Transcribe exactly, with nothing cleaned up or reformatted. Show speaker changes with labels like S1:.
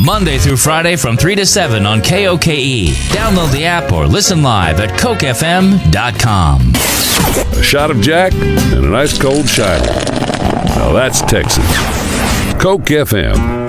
S1: Monday through Friday from three to seven on K O K E. Download the app or listen live at coke f m dot com.
S2: A shot of Jack and a nice cold Shiloh. Now that's Texas. Coke F M.